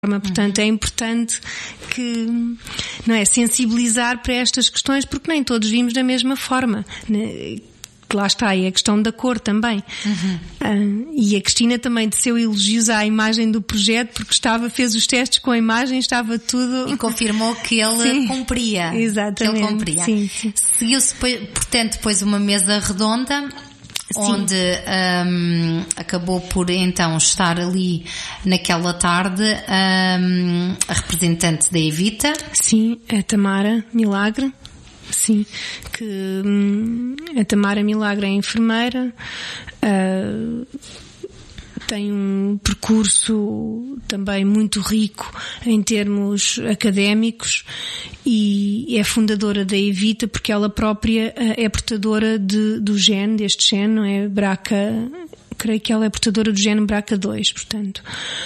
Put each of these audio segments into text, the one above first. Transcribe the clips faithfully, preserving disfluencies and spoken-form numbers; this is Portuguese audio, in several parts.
Portanto, é importante que, não é, sensibilizar para estas questões, porque nem todos vimos da mesma forma, né? Lá está, e a questão da cor também. Uhum. Ah, e a Cristina também teceu elogios à imagem do projeto, porque estava, fez os testes com a imagem, estava tudo... E confirmou que ele sim. cumpria. Exatamente. Que ele cumpria. Sim, sim. Seguiu-se, portanto, depois uma mesa redonda, sim. onde um, acabou por então estar ali naquela tarde um, a representante da Evita. Sim, a Tamara Milagre. Sim, que hum, a Tamara Milagre é enfermeira, uh, tem um percurso também muito rico em termos académicos e é fundadora da Evita porque ela própria é portadora de, do gene, deste gene, não é? B R C A, creio que ela é portadora do gene B R C A dois, portanto.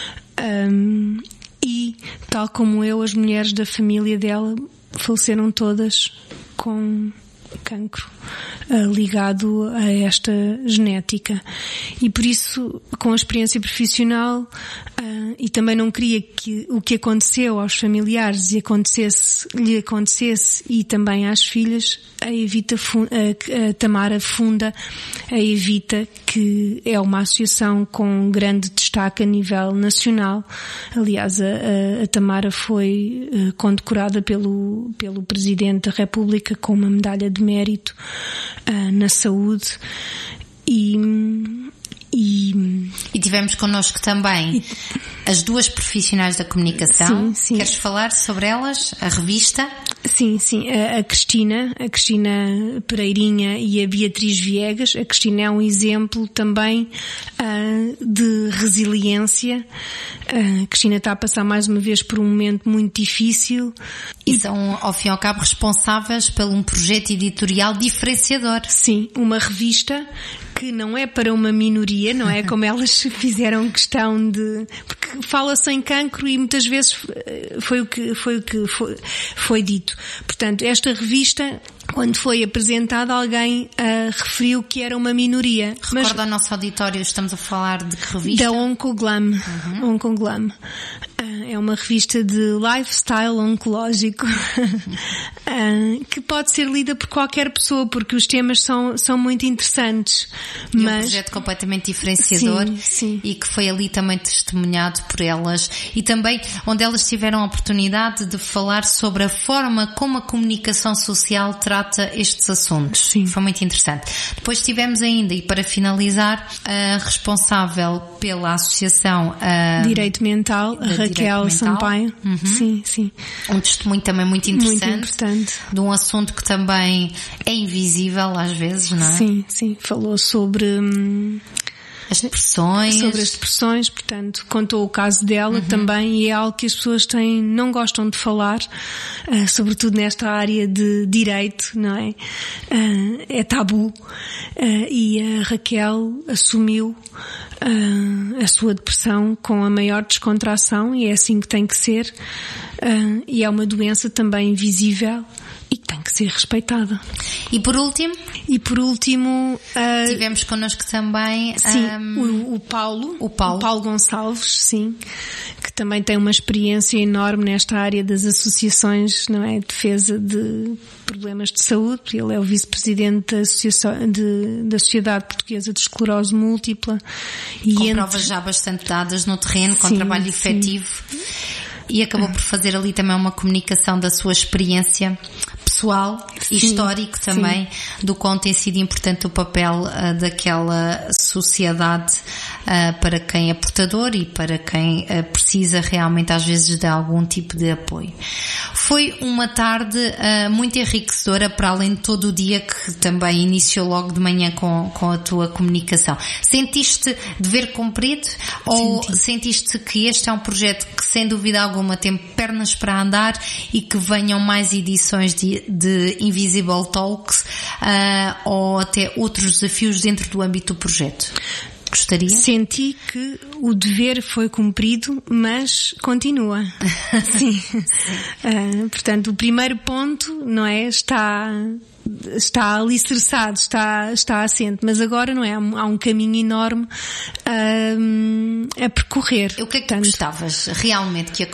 Um, e, tal como eu, as mulheres da família dela faleceram todas com cancro uh, ligado a esta genética. E por isso, com a experiência profissional, uh, e também não queria que o que aconteceu aos familiares lhe acontecesse, lhe acontecesse e também às filhas, a Evita, a, a Tamara funda a Evita, que é uma associação com grande destaque a nível nacional. Aliás, a, a, a Tamara foi uh, condecorada pelo, pelo Presidente da República com uma medalha de mérito uh, na saúde e, e... E tivemos connosco também as duas profissionais da comunicação. Sim, sim. Queres falar sobre elas? A revista? Sim, sim. A, a Cristina, a Cristina Pereirinha e a Beatriz Viegas. A Cristina é um exemplo também uh, de resiliência. Uh, a Cristina está a passar mais uma vez por um momento muito difícil. E são, ao fim e ao cabo, responsáveis por um projeto editorial diferenciador. Sim, uma revista que não é para uma minoria, não é? Como elas fizeram questão de... Porque fala-se em cancro e muitas vezes foi o que foi, o que foi, foi dito. Portanto, esta revista, quando foi apresentada, alguém uh, referiu que era uma minoria. Recorda mas, ao nosso auditório, estamos a falar de que revista? Da Oncoglam. Uhum. Oncoglam. Uh, é uma revista de lifestyle oncológico uh, que pode ser lida por qualquer pessoa, porque os temas são, são muito interessantes. E mas... um projeto completamente diferenciador, sim, sim. E que foi ali também testemunhado por elas e também onde elas tiveram a oportunidade de falar sobre a forma como a comunicação social trata estes assuntos. Sim. Foi muito interessante. Depois tivemos ainda, e para finalizar, a responsável pela associação a Direito Mental, a Raquel Sampaio. Uhum. Sim, sim. Um testemunho também muito interessante, muito importante, de um assunto que também é invisível às vezes, não é? Sim, sim. Falou sobre hum, as depressões. Sobre as depressões, portanto, contou o caso dela uhum. também, e é algo que as pessoas têm, não gostam de falar, uh, sobretudo nesta área de direito, não é? Uh, é tabu. Uh, e a Raquel assumiu uh, a sua depressão com a maior descontração, e é assim que tem que ser. Uh, e é uma doença também invisível e que tem que ser respeitada. E por último? E por último... Uh, tivemos connosco também... Sim, um, o, o Paulo. O Paulo. O Paulo Gonçalves, sim. Que também tem uma experiência enorme nesta área das associações, não é? Defesa de problemas de saúde. Ele é o vice-presidente da, associação, de, da Sociedade Portuguesa de Esclerose Múltipla. E com entre... provas já bastante dadas no terreno, com sim, trabalho sim. efetivo. E acabou por fazer ali também uma comunicação da sua experiência pessoal e sim, histórico também, sim. do quão tem sido importante o papel uh, daquela sociedade uh, para quem é portador e para quem uh, precisa realmente às vezes de algum tipo de apoio. Foi uma tarde uh, muito enriquecedora, para além de todo o dia que também iniciou logo de manhã com, com a tua comunicação. Sentiste dever cumprido ou Senti. sentiste que este é um projeto que sem dúvida alguma tem pernas para andar e que venham mais edições de, de Invisible Talks uh, ou até outros desafios dentro do âmbito do projeto? Gostaria? Senti que o dever foi cumprido, mas continua. Sim. Uh, portanto, o primeiro ponto, não é, está está alicerçado, está, está assente, mas agora não é, há um, há um caminho enorme um, a percorrer. O que é que Portanto, gostavas realmente que